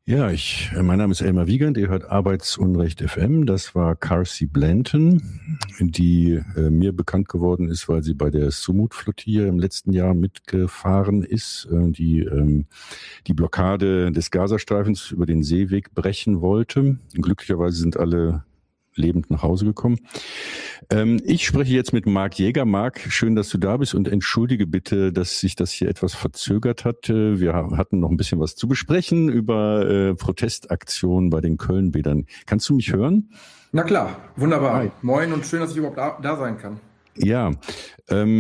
Ja, mein Name ist Elmar Wiegand, ihr hört Arbeitsunrecht FM. Das war Carsey Blanton, die mir bekannt geworden ist, weil sie bei der Sumut-Flottille im letzten Jahr mitgefahren ist, die Blockade des Gazastreifens über den Seeweg brechen wollte. Glücklicherweise sind alle lebend nach Hause gekommen. Ich spreche jetzt mit Marc Jäger. Marc, schön, dass du da bist und entschuldige bitte, dass sich das hier etwas verzögert hat. Wir hatten noch ein bisschen was zu besprechen über Protestaktionen bei den Kölnbädern. Kannst du mich hören? Na klar, wunderbar. Hi. Moin und schön, dass ich überhaupt da sein kann. Ja,